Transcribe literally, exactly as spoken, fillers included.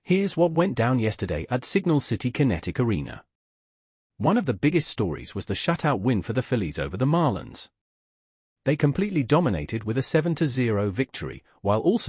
Here's what went down yesterday at Signal City Kinetic Arena. One of the biggest stories was the shutout win for the Phillies over the Marlins. They completely dominated with a seven to zero victory, while also